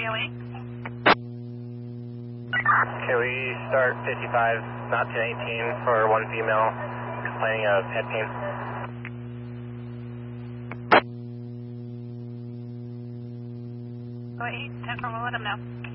KOE. Okay, we start 55, not 1018 for one female complaining of head pain. Go 8, 10 4, we'll let him know.